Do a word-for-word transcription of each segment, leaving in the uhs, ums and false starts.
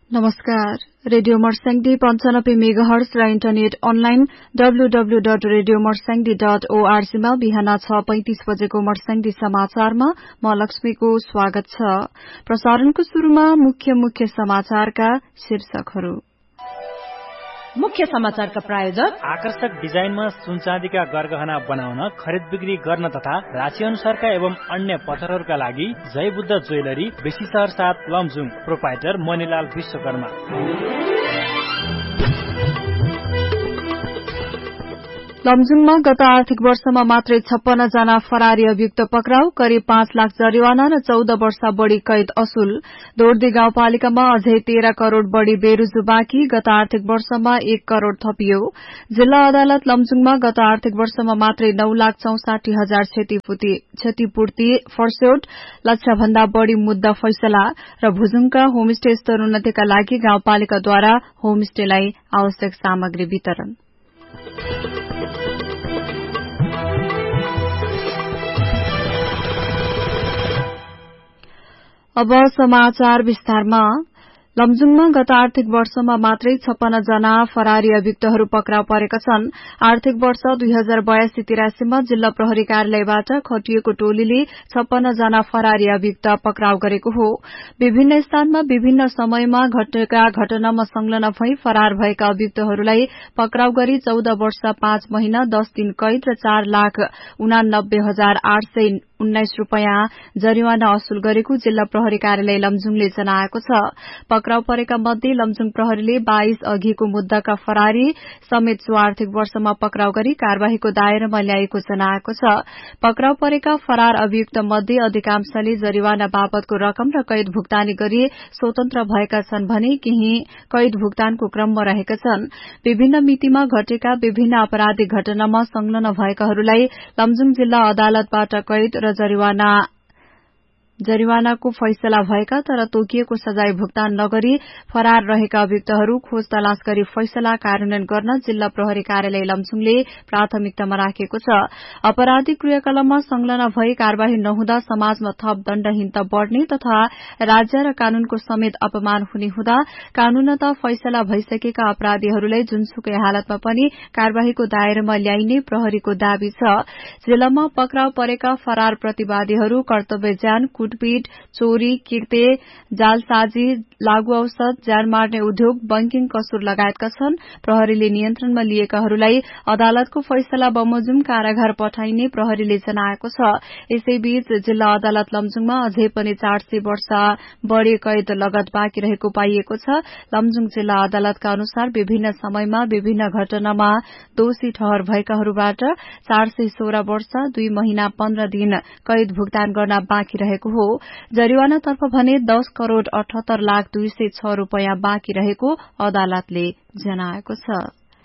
नमस्कार। रेडियो मर्स्याङ्दी पञ्चानब्बे मेगाहर्ज र internet online W W W dot radio Marsyangdi dot ORG मा बिहान छ पैंतिस बजेको मर्स्याङ्दी समाचारमा म लक्ष्मीको स्वागत छ। प्रसारणको शुरूमा मुख्य मुख्य समाचारका शीर्षकहरू। मुख्य समाचारका प्रायोजक आकर्षक डिजाइनमा सुनचाँदीका गरगहना बनाउन, खरिद बिक्री गर्न तथा राशि अनुसारका एवं अन्य पत्थरहरूका लागि जय बुद्ध ज्वेलरी, बेसी शहर सात, लमजुङ। प्रोपाइटर मणिलाल विश्वकर्मा। लमजुङमा गत आर्थिक वर्षमा मात्रै छप्पन्न जना फरारी अभियुक्त पक्राउ, करिब पाँच लाख जरिवाना र चौध वर्ष बढ़ी कैद असुल। दोर्दी गाउँपालिकामा अझै तेह्र करोड़ बढ़ी बेरुजु बाँकी, गत आर्थिक वर्षमा एक करोड़ थपियो। जिल्ला अदालत लमजुङमा गत आर्थिक वर्षमा मात्रै नौ लाख चौसाठी हजार क्षतिपूर्ति, फर्स्यौट लक्ष्य भन्दा बढ़ी मुद्दा फैसला र भुजुङका होमस्टे स्तरोन्नतिका लागि गाउँपालिकाद्वारा होमस्टेलाई आवश्यक सामग्री वितरण। अब समाचार विस्तारमा। लमजुङमा गत आर्थिक वर्षमा मात्रै छप्पन्न जना फरारी अभियुक्तहरू पक्राउ परेका छन्। आर्थिक वर्ष दुई हजार बयासी तिरासीमा जिल्ला प्रहरी कार्यालयबाट खटिएको टोलीले छप्पन्न जना फरारी अभियुक्त पक्राउ गरेको हो। विभिन्न स्थानमा विभिन्न समयमा घटेका घटनामा संलग्न भई फरार भएका अभियुक्तहरूलाई पक्राउ गरी चौध वर्ष पाँच महिना दस दिन कैद र चार लाख उनानब्बे हजार आठ सय उन्नाइस रूपियाँ जरिवाना असुल गरेको जिल्ला प्रहरी कार्यालय लमजुङले जनाएको छ। पक्राउ परेका मध्ये लमजुङ प्रहरीले बाइस अघिको मुद्दाका फरारी समेत सो आर्थिक वर्षमा पक्राउ गरी कार्यवाहीको दायरामा ल्याएको जनाएको छ। पक्राउ परेका फरार अभियुक्त मध्ये अधिकांशले जरिवाना बापतको रकम र कैद भुक्तानी गरी स्वतन्त्र भएका छन् भने केही कैद भुक्तानको क्रममा रहेका छन्। विभिन्न मितिमा घटेका विभिन्न आपराधिक घटनामा संलग्न भएकाहरूलाई लमजुङ जिल्ला अदालतबाट कैद र जरिवाना जरिवानाको फैसला भएका तर तोकिएको सजाय भुक्तान नगरी फरार रहेका अभियुक्तहरू खोज तलाश गरी फैसला कार्यान्वयन गर्न जिल्ला प्रहरी कार्यालय लमजुङले प्राथमिकतामा राखेको छ। आपराधिक क्रियाकलापमा संलग्न भई कार्यवाही नहुँदा समाजमा थप दण्डहीनता बढ़ने तथा राज्य र कानूनको समेत अपमान हुने हुँदा कानूनत फैसला भइसकेका अपराधीहरूलाई जुनसुकै हालतमा पनि कार्यवाहीको दायरामा ल्याइने प्रहरीको दावी छ। जिल्लामा पक्राउ परेका फरार प्रतिवादीहरू कर्तव्य ज्यान, कुटपिट, चोरी, किर्ते, जालसाजी, लागू औषध, ज्यान मार्ने उद्योग, बैंकिङ कसुर लगायतका छन्। प्रहरीले नियन्त्रणमा लिएकाहरूलाई अदालतको फैसला बमोजिम कारागार पठाइने प्रहरीले जनाएको छ। यसैबीच जिल्ला अदालत लमजुङमा अझै पनि चार सय वर्ष बढ़ी कैद लगत बाँकी रहेको पाइएको छ। लमजुङ जिल्ला अदालतका अनुसार विभिन्न समयमा विभिन्न घटनामा दोषी ठहर भएकाहरूबाट चार सय सोह्र वर्ष दुई महिना पन्ध्र दिन कैद भुक्तान गर्न बाँकी रहेको हो। जरिवानातर्फ भने दस करोड़ अठहत्तर लाख दुई सय छ रूपियाँ बाँकी रहेको अदालतले जनाएको छ।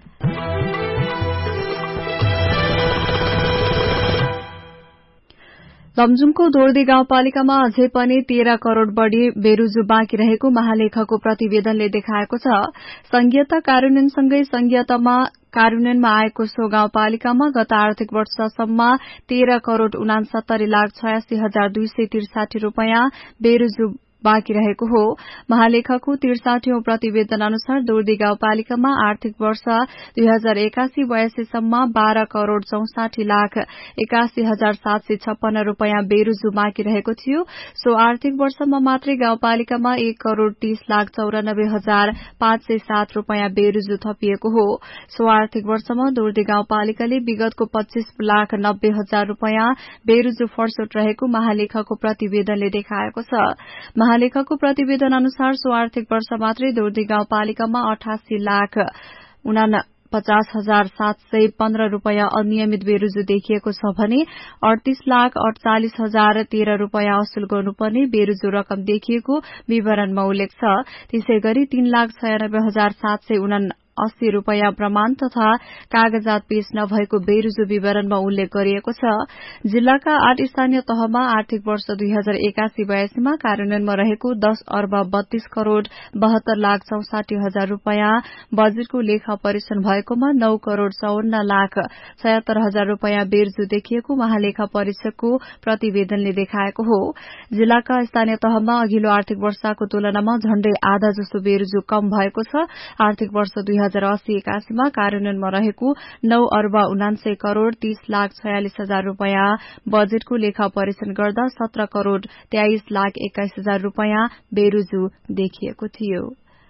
लमजुङको दोर्दी गाउँपालिकामा अझै पनि तेह्र करोड़ बढ़ी बेरुजु बाँकी रहेको महालेखाको प्रतिवेदनले देखाएको छ। संघीयता कार्यान्वयनसँगै संघीयतामा कार्यान्वयनमा आएको सो गाउँपालिकामा गत आर्थिक वर्षसम्म तेह्र करोड़ उनासत्तरी लाख छयासी हजार दुई सय त्रिसाठी रूपियाँ बेरुजु बाँकी रहेको हो। महालेखाको त्रिसाठीौं प्रतिवेदन अनुसार दोर्दी गाउँपालिकामा आर्थिक वर्ष दुई हजार एकासी बयासीसम्म बाह्र करोड़ चौसाठी लाख एकासी हजार सात सय छप्पन्न रूपियाँ बेरुजु बाँकी रहेको थियो। सो आर्थिक वर्षमा मात्रै गाउँपालिकामा एक करोड़ तीस लाख चौरानब्बे हजार पाँच सय सात रूपियाँ बेरुजु थपिएको हो। सो आर्थिक वर्षमा दोर्दी गाउँपालिकाले विगतको पच्चीस लाख नब्बे हजार रूपियाँ बेरुजु फर्स्यौट रहेको महालेखाको प्रतिवेदनले देखाएको छ। महालेखाको प्रतिवेदन अनुसार सो आर्थिक वर्ष मात्रै दोर्दी गाउँपालिकामा अठासी लाख उना पचास हजार सात सय पन्ध्र रूपियाँ अनियमित बेरुजु देखिएको छ भने अडतीस लाख अड़चालिस हजार तेह्र रूपियाँ असुल गर्नुपर्ने बेरुजु रकम देखिएको विवरणमा उल्लेख छ। त्यसै गरी तीन लाख छयानब्बे हजार सात सय उना अस्सी रूपियाँ प्रमाण तथा कागजात पेश नभएको बेरुजु विवरणमा उल्लेख गरिएको छ। जिल्लाका आठ स्थानीय तहमा आर्थिक वर्ष दुई हजार एकासी बयासीमा कार्यान्वयनमा रहेको दस अर्ब बत्तीस करोड़ बहत्तर लाख चौसाठी हजार रूपियाँ बजेटको लेखा परीक्षण भएकोमा नौ करोड़ चौवन्न लाख छयत्तर हजार रूपियाँ बेरुजु देखिएको महालेखा परीक्षकको प्रतिवेदनले देखाएको हो। जिल्लाका स्थानीय तहमा अघिल्लो आर्थिक वर्षको तुलनामा झण्डै आधा जसो बेरुजु कम भएको छ। आर्थिक वर्ष दुई हजार अस्सी एकासीमा कार्यान्वयनमा रहेको नौ अर्ब उनान्सय करोड़ तीस लाख छयालिस हजार रूपियाँ बजेटको लेखा परीक्षण गर्दा सत्र करोड़ तेइस लाख एक्काइस हजार रूपियाँ बेरुजु देखिएको थियो।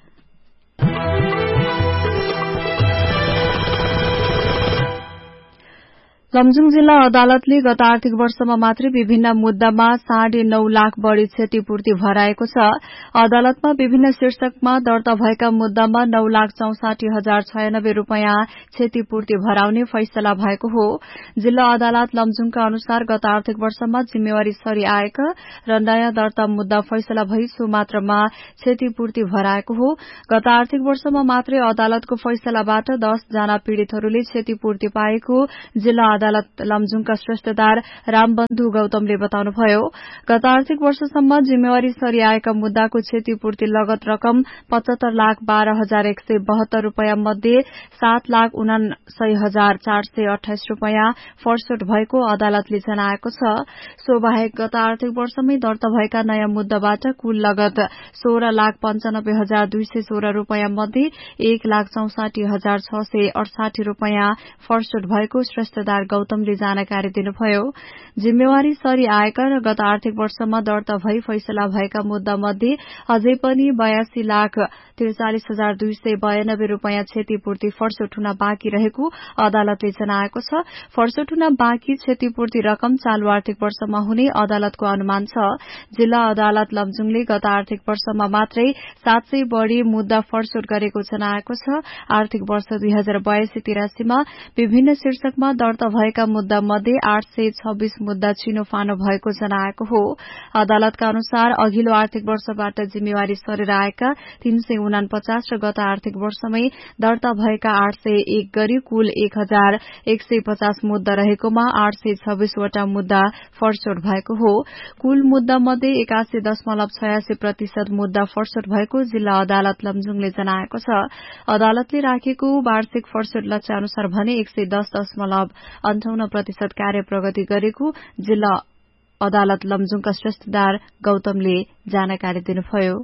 लमजुङ जिल्ला अदालतले गत आर्थिक वर्षमा मात्रै विभिन्न मुद्दामा साढे नौ लाख बढ़ी क्षतिपूर्ति भराएको छ। अदालतमा विभिन्न शीर्षकमा दर्ता भएका मुद्दामा नौ लाख चौसाठी हजार छयानब्बे रूपियाँ क्षतिपूर्ति भराउने फैसला भएको हो। जिल्ला अदालत लमजुङका अनुसार गत आर्थिक वर्षमा जिम्मेवारी सरी आएका र नयाँ दर्ता मुद्दा फैसला भई सो मात्रामा क्षतिपूर्ति भराएको हो। गत आर्थिक वर्षमा मात्रै अदालतको फैसलाबाट दस जना पीड़ितहरूले क्षतिपूर्ति पाएको जिल्ला अदालत लमजुङका श्रेष्ठदार रामबन्धु गौतमले बताउनुभयो। गत आर्थिक वर्षसम्म जिम्मेवारी सरी आएका मुद्दाको क्षतिपूर्ति लगत रकम पचहत्तर लाख बाह्र हजार एक सय बहत्तर रूपियाँ मध्ये सात लाख उनासय हजार चार सय अठाइस रूपियाँ फरसोट भएको अदालतले जनाएको छ। सो बाहेक गत आर्थिक वर्षमै दर्ता भएका नयाँ मुद्दाबाट कुल लगत सोह्र लाख पञ्चानब्बे हजार दुई सय सोह्र रूपियाँ मध्ये एक लाख चौसाठी हजार छ सय अडसाठी रूपियाँ फरसोट भएको श्रेष्ठदार गौतमले जानकारी दिनुभयो। जिम्मेवारी सरी आएका र गत आर्थिक वर्षमा दर्ता भई फैसला भएका मुद्दा मध्ये अझै पनि बयासी लाख त्रिचालिस हजार दुई सय बयानब्बे रूपियाँ क्षतिपूर्ति फरसोट हुन बाँकी रहेको अदालतले जनाएको छ। फरसोट हुन बाँकी क्षतिपूर्ति रकम चालू आर्थिक वर्षमा हुने अदालतको अनुमान छ। जिल्ला अदालत लमजुङले गत आर्थिक वर्षमा मात्रै सात सय बढ़ी मुद्दा फरसोट गरेको जनाएको छ। आर्थिक वर्ष दुई हजार बयासी तिरासीमा विभिन्न शीर्षकमा दर्ता भएका मुद्दा मध्ये आठ सय छब्बीस मुद्दा छिनोफानो भएको जनाएको हो। अदालतका अनुसार अघिल्लो आर्थिक वर्षबाट जिम्मेवारी सरेर आएका तीन सय उनापचास र गत आर्थिक वर्षमै दर्ता भएका आठ सय एक गरी कुल एक हजार एक सय पचास मुद्दा रहेकोमा आठ सय छब्बीसवटा मुद्दा फरसोट भएको हो। कुल मुद्दा मध्ये एकासी दशमलव छयासी प्रतिशत मुद्दा फरसोट भएको जिल्ला अदालत लमजुङले जनाएको छ। अदालतले राखेको वार्षिक फरसोट लक्ष्य अनुसार भने एक सय दश दशमलव अन्ठाउन्न प्रतिशत कार्य प्रगति गरेको जिल्ला अदालत लमजुङका श्रेष्ठदार गौतमले जानकारी दिनुभयो।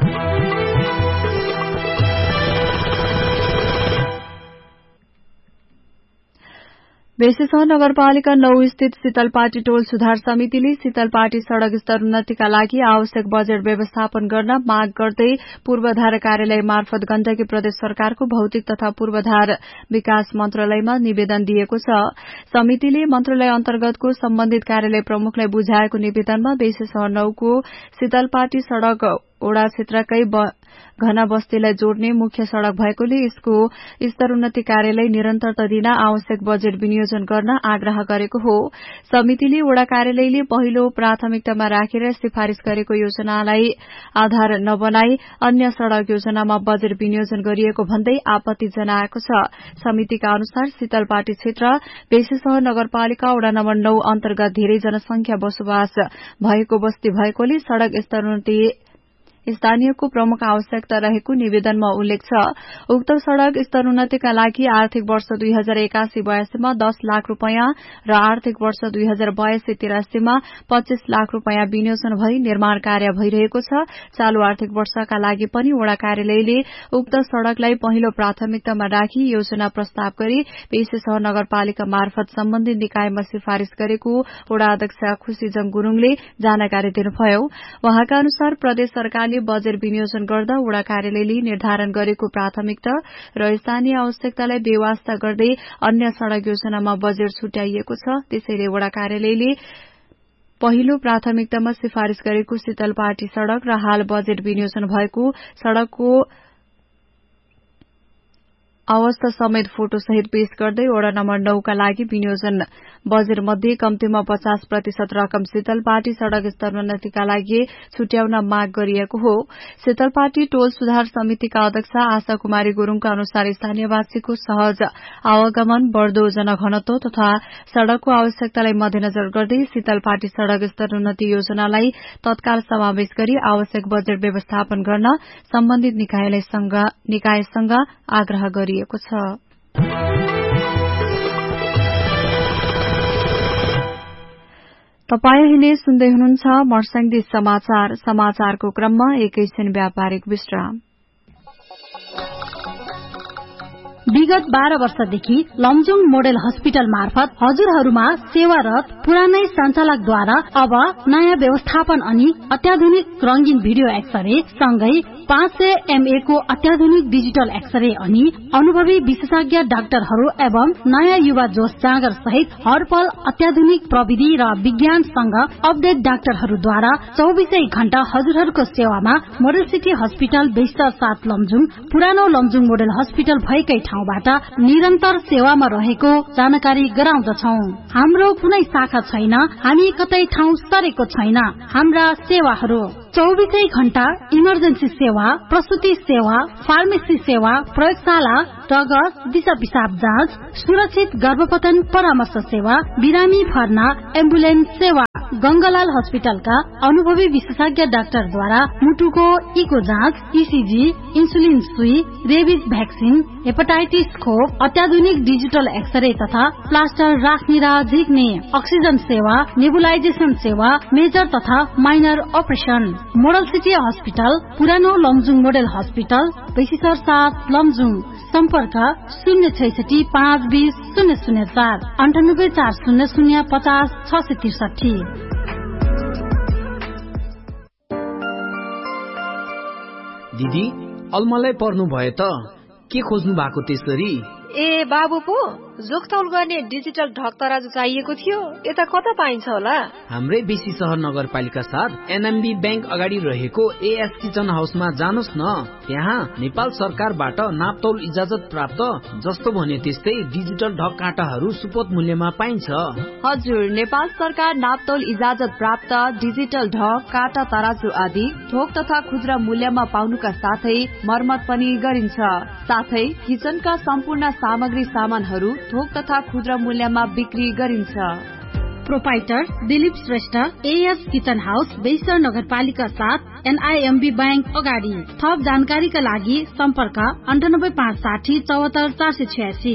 बेसीसह नगरपालिका नौ स्थित शीतलपाटी टोल सुधार समितिले शीतलपाटी सड़क स्तरोन्नतिका लागि आवश्यक बजेट व्यवस्थापन गर्न माग गर्दै पूर्वाधार कार्यालय मार्फत गण्डकी प्रदेश सरकारको भौतिक तथा पूर्वाधार विकास मन्त्रालयमा निवेदन दिएको छ। समितिले मन्त्रालय अन्तर्गतको सम्बन्धित कार्यालय प्रमुखलाई बुझाएको निवेदनमा बेसीसह नौको शीतलपाटी सड़क ओडा क्षेत्रकै घना बस्तीलाई जोड्ने मुख्य सड़क भएकोले यसको स्तरोन्नति कार्यालय निरन्तरता दिन आवश्यक बजेट विनियोजन गर्न आग्रह गरेको हो। समितिले वडा कार्यालयले पहिलो प्राथमिकतामा राखेर सिफारिश गरेको योजनालाई आधार नबनाई अन्य सड़क योजनामा बजेट विनियोजन गरिएको भन्दै आपत्ति जनाएको छ। समितिका अनुसार शीतलपाटी क्षेत्र बेसीसह नगरपालिका वडा नम्बर नौ अन्तर्गत धेरै जनसंख्या बसोबास भएको बस्ती भएकोले सड़क स्तरोन्नति स्थानीयको प्रमुख आवश्यकता रहेको निवेदनमा उल्लेख छ। उक्त सड़क स्तरोन्नतिका लागि आर्थिक वर्ष दुई हजार एकासी बयासीमा दस लाख रूपियाँ र आर्थिक वर्ष दुई हजार बयासी तिरासीमा पच्चीस लाख रूपियाँ विनियोजन भई निर्माण कार्य भइरहेको छ। चालू आर्थिक वर्षका लागि पनि वडा कार्यालयले उक्त सड़कलाई पहिलो प्राथमिकतामा राखी योजना प्रस्ताव गरी बेसीसह नगरपालिका मार्फत सम्बन्धित निकायमा सिफारिश गरेको वडा अध्यक्ष खुशीजङ गुरूङले जानकारी दिनुभयो। वहाँका अनुसार प्रदेश सरकार बजेट विनियोजन गर्दा वडा कार्यालयले निर्धारण गरेको प्राथमिकता र स्थानीय आवश्यकतालाई बेवास्ता गर्दै अन्य सड़क योजनामा बजेट छुट्याइएको छ। त्यसैले वडा कार्यालयले पहिलो प्राथमिकतामा सिफारिश गरेको शीतलपाटी सड़क र हाल बजेट विनियोजन भएको सड़कको अवस्था समेत फोटो सहित पेश गर्दै वडा नम्बर नौ का लागि विनियोजन बजेट मध्ये कम्तीमा पचास प्रतिशत रकम शीतलपाटी सड़क स्तरोन्नतिका लागि छुट्याउन माग गरिएको हो। शीतलपाटी टोल सुधार समितिका अध्यक्ष आशा कुमारी गुरूङका अनुसार स्थानीयवासीको सहज आवागमन, बढ़दो जनघनत्व तथा सड़कको आवश्यकतालाई मध्यनजर गर्दै शीतलपाटी सड़क स्तरोन्नति योजनालाई तत्काल समावेश गरी आवश्यक बजेट व्यवस्थापन गर्न सम्बन्धित निकायसँग आग्रह गरिएको छ। तपाईं अहिले सुन्दै हुनुहुन्छ मर्स्याङदी समाचार। समाचारको क्रममा एकैछिन व्यापारिक विश्राम। विगत बाह्र वर्षदेखि लमजुङ मोडेल हस्पिटल मार्फत हजुरहरूमा सेवारत पुरानै संचालकद्वारा अब नयाँ व्यवस्थापन अनि अत्याधुनिक रंगीन भिडियो एक्सरे सँगै पाँच सय एमए को अत्याधुनिक डिजिटल एक्सरे अनि अनुभवी विशेषज्ञ डाक्टरहरू एवं नयाँ युवा जोश जाँगर सहित हरपल अत्याधुनिक प्रविधि र विज्ञानसँग अपडेट डाक्टरहरूद्वारा चौबीसै घण्टा हजुरहरूको सेवामा मोडल सिटी हस्पिटल बेस्तर सात लमजुङ पुरानो लमजुङ मोडल हस्पिटल भएकै ठाउँबाट निरन्तर सेवामा रहेको जानकारी गराउँदछौ। हाम्रो कुनै शाखा छैन, हामी कतै ठाउँ सरेको छैन। हाम्रा सेवाहरू चौबीसै घण्टा इमर्जेन्सी सेवा, प्रसुति सेवा, फार्मेसी सेवा, प्रयोगशाला, रगत, दिशा पिसाब जाँच, सुरक्षित गर्भपतन परामर्श सेवा, बिरामी भर्ना, एम्बुलेन्स सेवा। गंगालाल हस्पिटलका अनुभवी विशेषज्ञ डाक्टरद्वारा मुटुको इको जाँच, ईसीजी, इन्सुलिन सुई, रेबिज भ्याक्सिन, हेपाटाइटिस खोप, अत्याधुनिक डिजिटल एक्सरे तथा प्लास्टर राख्ने र झिक्ने, अक्सिजन सेवा, नेबुलाइजेसन सेवा, मेजर तथा minor operation. Model city hospital पुरानो लमजुङ मोडल हस्पिटल बेसीसर सात लमजुङ। सम्पर्क शून्य छैसठी पाँच बीस शून्य शून्य चार अन्ठानब्बे चार शून्य शून्य पचास छ सय त्रिसठी। दिदी अलमलै पर्नु भयो त के खोज्नु भएको त्यसरी? ए बाबु पो जोखतौल गर्ने डिजिटल ढक तराजु चाहिएको थियो, यता कता पाइन्छ होला? हाम्रै बेसी सहर नगरपालिका साथ एनएमबी बैंक अगाडि रहेको एएस किचन हाउसमा जानुस् न। त्यहाँ नेपाल सरकारबाट नापतौल इजाजत प्राप्त जस्तो भने त्यस्तै डिजिटल ढक काँटाहरू सुपथ मूल्यमा पाइन्छ। हजुर, नेपाल सरकार नापतौल इजाजत प्राप्त डिजिटल ढक काँटा तराजु आदि थोक तथा खुद्रा मूल्यमा पाउनुका साथै मर्मत पनि गरिन्छ। साथै किचनका सम्पूर्ण सामग्री सामानहरू थोक तथा खुद्रा मूल्यमा बिक्री गरिन्छ। Proprietor Dilip Shrestha, as kitchen house, बेस्तर नगरपालिका साथ एनआईएमबी बैंक अगाडि। थप जानकारीका लागि सम्पर्क अन्ठानब्बे पाँच साठी चौहत्तर चार सय छयासी।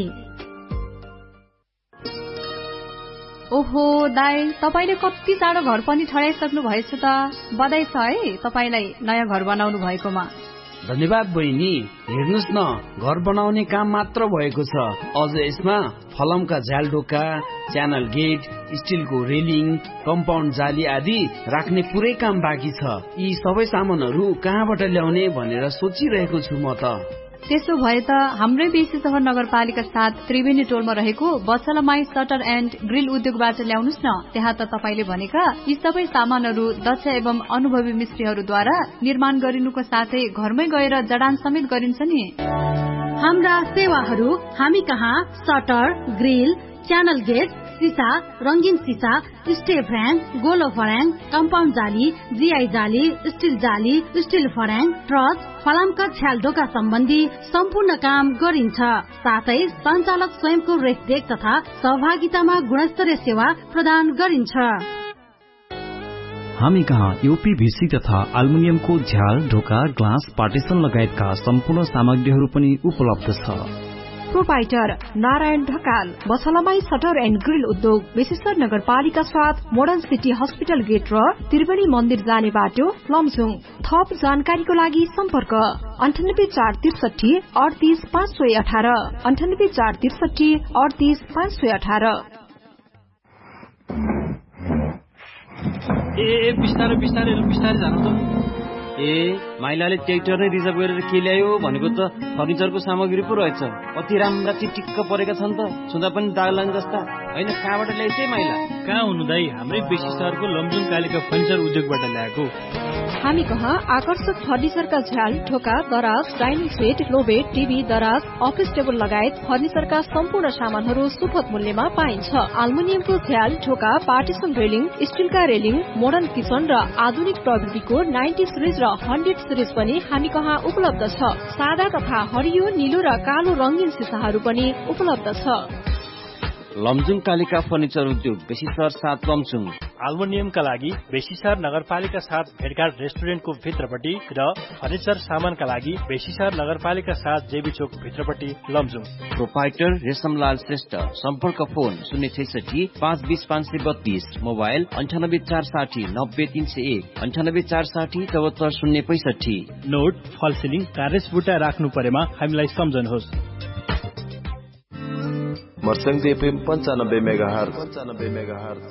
ओहो दाई, तपाईले कति चाँडो घर पनि छडाइसक्नु भएछ त। बधाई छ है तपाईलाई नयाँ घर बनाउनु भएकोमा। धन्यवाद बहिनी। हेर्नुस् न, घर बनाउने काम मात्र भएको छ, अझ यसमा फलमका झ्यालडोका, च्यानल गेट, स्टिलको रेलिङ, कम्पाउन्ड जाली आदि राख्ने पुरै काम बाँकी छ। यी सबै सामानहरू कहाँबाट ल्याउने भनेर सोचिरहेको छु म त। त्यसो भए त हाम्रै बेसी सहर नगरपालिका साथ त्रिवेणी टोलमा रहेको बछलमाई सटर एन्ड ग्रिल उद्योगबाट ल्याउनुस् न। त्यहाँ त तपाईले भनेका यी सबै सामानहरू दक्ष एवं अनुभवी मिस्त्रीहरूद्वारा निर्माण गरिनुको साथै घरमै गएर जडान समेत गरिन्छ नि। हाम्रा सेवाहरू हामी कहाँ सटर, ग्रिल, च्यानल गेट, सीसा, रंगीन सीसा, स्टे फ्र्याङ, गोलो फर्याङ, कम्पाउन्ड जाली, जीआई जाली, स्टिल जाली, स्टिल फर्याङ, ट्रस, फलामका छ्यालडोका सम्बन्धी सम्पूर्ण काम गरिन्छ। साथै सञ्चालक स्वयंको रेखदेख तथा सहभागितामा गुणस्तरीय सेवा प्रदान गरिन्छ। हामी कहाँ यूपीभीसी तथा एल्युमिनियमको झ्याल, ढोका, ग्लास, पार्टिसन लगायतका सम्पूर्ण सामग्रीहरू पनि उपलब्ध छ। Proprietor Narayan Dhakal, बछलमाई shutter and grill उद्योग, बेसीसर नगरपालिका साथ मोडर्न सिटी हस्पिटल गेट र त्रिवेणी मन्दिर जाने बाटो लमजुङ। थप जानकारीको लागि सम्पर्क अन्ठानब्बे चार त्रिसठी अडतिस पाँच सय अठार अन्ठानब्बे चार त्रिसठी अडतिस पाँच सय अठार। ए बिस्तारै बिस्तारै बिस्तारै जानु त। ए माइलाले ट्र्याक्टर नै रिजर्भ गरेर के ल्यायो भनेको त फर्निचरको सामग्री पो रहेछ। कति राम्रा चिटिक्क परेका छन् त, छुँदा पनि दाग लाग्ने जस्ता। होइन, कहाँबाट ल्याइछ माइला? कहाँ हुनु दाई, हाम्रै बेसी सहरको लमजुङ कालीका फर्निचर उद्योगबाट ल्याएको। हामी कहाँ आकर्षक फर्निचरका झ्याल, ढोका, दराज, डाइनिङ सेट, लोबेड, टिभी, दराज, अफिस टेबल लगायत फर्निचरका सम्पूर्ण सामानहरू सुपथ मूल्यमा पाइन्छ। एल्युमिनियमको झ्याल, ढोका, partition railing, स्टिलका railing, modern kitchen र आधुनिक प्रविधिको नाइन्टी सिरिज र हन्ड्रेड सिरिज पनि हामी कहाँ उपलब्ध छ। सादा तथा हरियो, नीलो र कालो रंगीन सिसाहरू पनि उपलब्ध छ। लमजुङ कालिका फर्निचर उद्योग बेसीसर सात लमजुङ। एल्युमिनियमका लागि बेसीसर नगरपालिका साथ भेटघाट रेस्टुरेन्टको भित्रपट्टि र फर्निचर सामानका लागि बेसीसर नगरपालिका साथ जेबी चोक भित्रपट्टि लमजुङ। प्रोपाइटर रेशमलाल श्रेष्ठ। सम्पर्क फोन शून्य छैसठी पाँच बीस पाँच सय बत्तीस, मोबाइल अन्ठानब्बे चार साठी नब्बे तीन सय एक, अन्ठानब्बे चार साठी चौहत्तर शून्य पैसठी। नोट फल सिलिङ कार्रेस बुट्टा राख्नु परेमा हामीलाई सम्झनुहोस्। मर्सङ एफएम पञ्चानब्बे मेगाहर्ज पञ्चानब्बे मेगाहर्ज।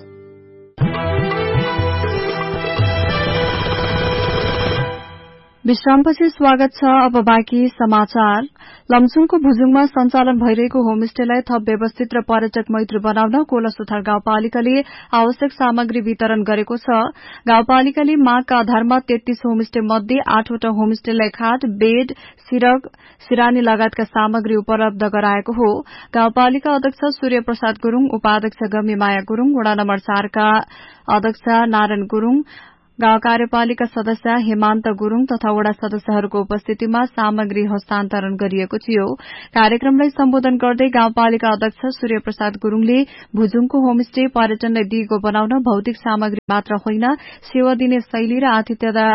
विश्रामपछि स्वागत छ। अब बाँकी समाचार। लमजुङको भुजुङमा सञ्चालन भइरहेको होमस्टेलाई थप व्यवस्थित र पर्यटक मैत्री बनाउन कोलसुथार गाउँपालिकाले आवश्यक सामग्री वितरण गरेको छ। गाउँपालिकाले मागका आधारमा तेत्तीस होमस्टे मध्ये आठवटा होमस्टेलाई खाट, बेड, सिरक, सिरानी लगायतका सामग्री उपलब्ध गराएको हो। गाउँपालिका अध्यक्ष सूर्य प्रसाद गुरूङ, उपाध्यक्ष गमी माया गुरूङ, वडा नम्बर चारका अध्यक्ष नारायण गुरूङ, गाउँ कार्यपालिका सदस्य हेमान्त गुरूङ तथा वडा सदस्यहरूको उपस्थितिमा सामग्री हस्तान्तरण गरिएको थियो। कार्यक्रमलाई सम्बोधन गर्दै गाउँपालिका अध्यक्ष सूर्य प्रसाद गुरूङले भुजुङको होमस्टे पर्यटनलाई दिगो बनाउन भौतिक सामग्री मात्र होइन, सेवा दिने शैली र आतिथ्यता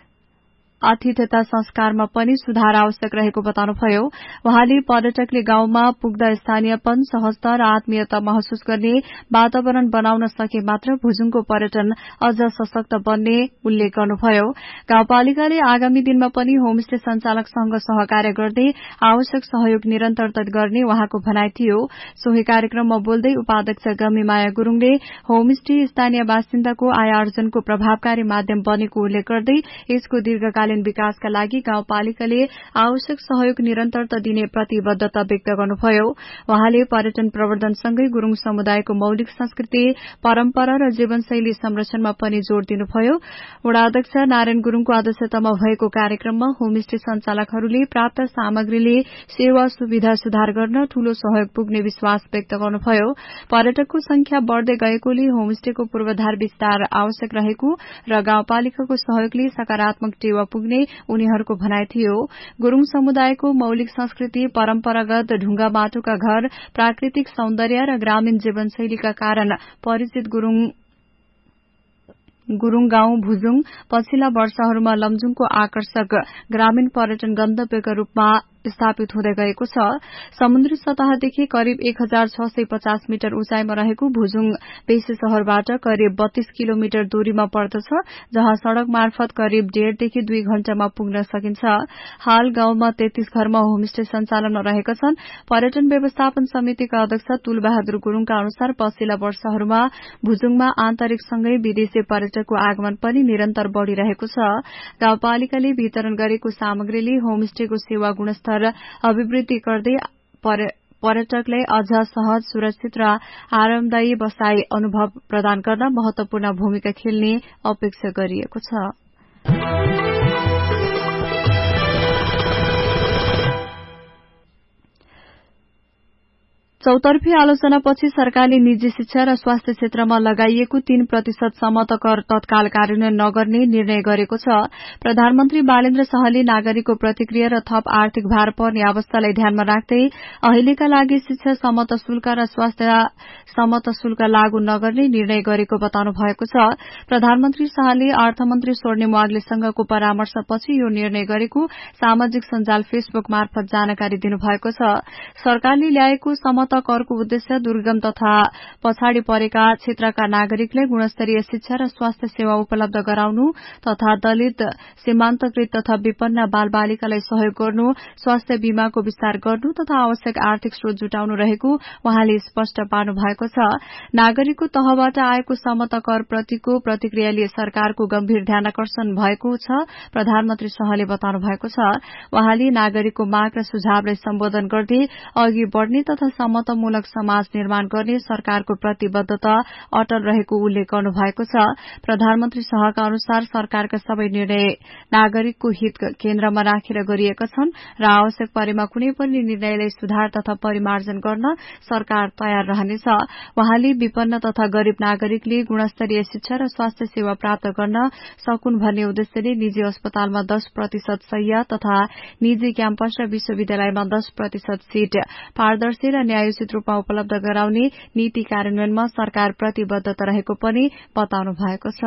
आतिथ्यता संस्कारमा पनि सुधार आवश्यक रहेको बताउनुभयो। वहाँले पर्यटकले गाउँमा पुग्दा स्थानीयपन, सहजता र आत्मीयता महसुस गर्ने वातावरण बनाउन सके मात्र भुजुङको पर्यटन अझ सशक्त बन्ने उल्लेख गर्नुभयो। गाउँपालिकाले आगामी दिनमा पनि होमस्टे सञ्चालकसँग सहकार्य गर्दै आवश्यक सहयोग निरन्तरता गर्ने वहाँको भनाइ थियो। सोही कार्यक्रममा बोल्दै उपाध्यक्ष गमी माया गुरूङले होमस्टे स्थानीय बासिन्दाको आय आर्जनको प्रभावकारी माध्यम बनेको उल्लेख गर्दै यसको दीर्घकालीन विकासका लागि गाउँपालिकाले आवश्यक सहयोग निरन्तरता दिने प्रतिबद्धता व्यक्त गर्नुभयो। वहाँले पर्यटन प्रवर्धनसँगै गुरूङ समुदायको मौलिक संस्कृति, परम्परा र जीवनशैली संरक्षणमा पनि जोड़ दिनुभयो। वडा अध्यक्ष नारायण गुरूङको अध्यक्षतामा भएको कार्यक्रममा होमस्टे संचालकहरूले प्राप्त सामग्रीले सेवा सुविधा सुधार गर्न ठूलो सहयोग पुग्ने विश्वास व्यक्त गर्नुभयो। पर्यटकको संख्या बढ़दै गएकोले होमस्टेको पूर्वाधार विस्तार आवश्यक रहेको र गाउँपालिकाको सहयोगले सकारात्मक टेवा पुग्ने उनीहरूको भनाइ थियो। गुरूङ समुदायको मौलिक संस्कृति, परम्परागत ढुंगा माटोका घर, प्राकृतिक सौन्दर्य र ग्रामीण जीवनशैलीका कारण परिचित गुरूङ गुरूङ गाउँ भुजुङ पछिल्ला वर्षहरूमा लमजुङको आकर्षक ग्रामीण पर्यटन गन्तव्यका रूपमा स्थापित हुँदै गएको छ। समुद्री सतहदेखि करिब एक हजार छ सय पचास मिटर उचाइमा रहेको भुजुङ बेसी शहरबाट करिब बत्तीस किलोमिटर दूरीमा पर्दछ, जहाँ सड़क मार्फत करिब डेढ़देखि दुई घण्टामा पुग्न सकिन्छ। हाल गाउँमा तेत्तीस घरमा होमस्टे सञ्चालनमा रहेका छन्। पर्यटन व्यवस्थापन समितिका अध्यक्ष तुलबहादुर गुरूङका अनुसार पछिल्ला वर्षहरूमा भुजुङमा आन्तरिकसँगै विदेशी पर्यटकको आगमन पनि निरन्तर बढ़िरहेको छ। गाउँपालिकाले वितरण गरेको सामग्रीले होमस्टेको सेवा गुणस्तर अभिवृद्धि गर्दै पर्यटकलाई अझ सहज, सुरक्षित र आरामदायी बसाई अनुभव प्रदान गर्न महत्वपूर्ण भूमिका खेल्ने अपेक्षा गरिएको छ। चौतर्फी आलोचनापछि सरकारले निजी शिक्षा र स्वास्थ्य क्षेत्रमा लगाइएको तीन प्रतिशत सम्मत कर तत्काल कार्यान्वयन नगर्ने निर्णय गरेको छ। प्रधानमन्त्री बालेन्द्र शाहले नागरिकको प्रतिक्रिया र थप आर्थिक भार पर्ने अवस्थालाई ध्यानमा राख्दै अहिलेका लागि शिक्षा सम्मत शुल्क र स्वास्थ्य सम्मत शुल्क लागू नगर्ने निर्णय गरेको बताउनु भएको छ। प्रधानमन्त्री शाहले अर्थमन्त्री स्वर्णिम वाग्लेसँगको परामर्शपछि यो निर्णय गरेको सामाजिक सञ्जाल फेसबुक मार्फत जानकारी दिनुभएको छ। सरकारले ल्याएको सम्मत करको उद्देश्य दुर्गम तथा पछाडि परेका क्षेत्रका नागरिकलाई गुणस्तरीय शिक्षा र स्वास्थ्य सेवा उपलब्ध गराउनु तथा दलित, सीमान्तकृत तथा विपन्न बाल बालिकालाई सहयोग गर्नु, स्वास्थ्य बीमाको विस्तार गर्नु तथा आवश्यक आर्थिक स्रोत जुटाउनु रहेको वहाँले स्पष्ट पार्नु भएको छ। नागरिकको तहबाट आएको सम्मत कर प्रतिको प्रतिक्रियाले सरकारको गम्भीर ध्यानाकर्षण भएको छ, प्रधानमन्त्री शाहले बताउनु भएको छ। वहाँले नागरिकको माग र सुझावलाई सम्बोधन गर्दै अघि बढ़ने तथा सम्मत समतामूलक समाज निर्माण गर्ने सरकारको प्रतिबद्धता अटल रहेको उल्लेख गर्नुभएको छ। प्रधानमन्त्री शाहका अनुसार सरकारका सबै निर्णय नागरिकको हित केन्द्रमा राखेर गरिएका छन् र आवश्यक परेमा कुनै पनि निर्णयलाई सुधार तथा परिमार्जन गर्न सरकार तयार रहनेछ। वहाँले विपन्न तथा गरीब नागरिकले गुणस्तरीय शिक्षा र स्वास्थ्य सेवा प्राप्त गर्न सकुन् भन्ने उद्देश्यले निजी अस्पतालमा दश प्रतिशत शय्या तथा निजी क्याम्पस र विश्वविद्यालयमा दश प्रतिशत सीट पारदर्शी र न्यायोचित रूपमा उपलब्ध गराउने नीति कार्यान्वयनमा सरकार प्रतिबद्ध रहेको पनि बताउनु भएको छ।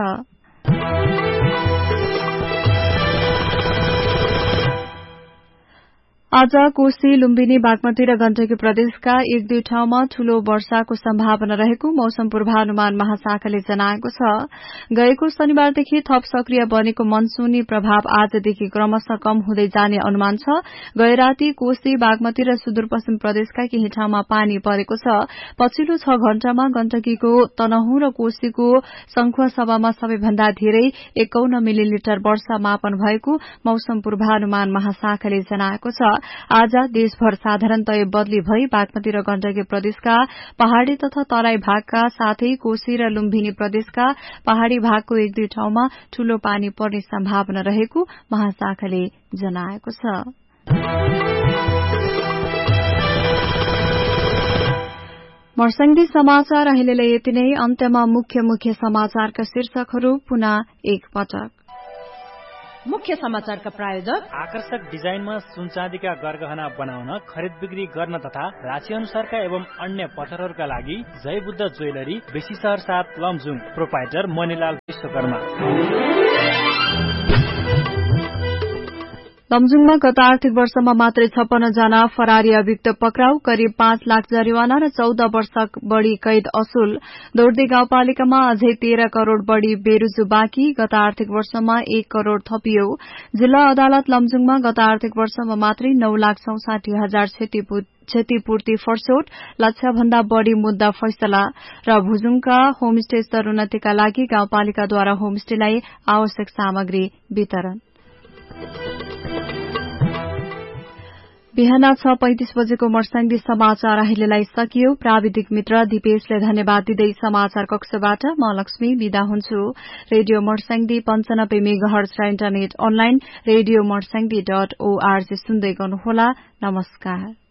आज कोशी, लुम्बिनी, बागमती र गण्डकी प्रदेशका एक दुई ठाउँमा ठूलो वर्षाको सम्भावना रहेको मौसम पूर्वानुमान महाशाखाले जनाएको छ। गएको शनिबारदेखि थप सक्रिय बनेको मनसूनी प्रभाव आजदेखि क्रमशः कम हुँदै जाने अनुमान छ। गए राति कोशी, बागमती र सुदूरपश्चिम प्रदेशका केही ठाउँमा पानी परेको छ। पछिल्लो छ घण्टामा गण्डकीको तनहुँ र कोशीको संखुवासभामा सबैभन्दा धेरै एकाउन्न मिलिलिटर वर्षा मापन भएको मौसम पूर्वानुमान महाशाखाले जनाएको छ। आज देशभर साधारणतय बदली भई बागमती र गण्डकी प्रदेशका पहाड़ी तथा तराई भागका साथै कोशी र लुम्बिनी प्रदेशका पहाड़ी भागको एक दुई ठाउँमा ठूलो पानी पर्ने सम्भावना रहेको महाशाखाले जनाएको छ। मर्स्याङ्दी समाचार अहिलेलाई यति नै। अन्त्यमा मुख्य मुख्य समाचारका शीर्षकहरू पुनः एक पटक। मुख्य समाचारका प्रायोजक आकर्षक डिजाइनमा सुनचाँदीका गरगहना बनाउन, खरिद बिक्री गर्न तथा राशि अनुसारका एवं अन्य पत्थरहरूका लागि जय बुद्ध ज्वेलरी, बेसी शहर सात, लमजुङ। प्रोपाइटर मणिलाल विश्वकर्मा। लमजुङमा गत आर्थिक वर्षमा मात्रै छप्पन्न जना फरारी अभियुक्त पक्राउ, करिब पाँच लाख जरिवाना र चौध वर्ष बढ़ी कैद असुल। दोर्दी गाउँपालिकामा अझै तेह्र करोड़ बढ़ी बेरुजु बाँकी, गत आर्थिक वर्षमा एक करोड़ थपियो। जिल्ला अदालत लमजुङमा गत आर्थिक वर्षमा मात्रै नौ लाख चौसाठी हजार क्षतिपूर्ति फर्स्यौट, लक्ष्य भन्दा बढ़ी मुद्दा फैसला। र भुजुङका होमस्टे स्तरोन्नतिका लागि गाउँपालिकाद्वारा होमस्टेलाई आवश्यक सामग्री वितरण। बिहान छ पैंतिस बजेको मर्स्याङ्दी समाचार अहिलेलाई सकियो। प्राविधिक मित्र दिपेशले धन्यवाद दिँदै समाचार कक्षबाट म लक्ष्मी विदा हुन्छु। रेडियो मर्स्याङ्दी पञ्चानब्बे मेगाहर्ज र internet online radio Marsyangdi dot ORG सुन्दै गर्नुहोला। नमस्कार।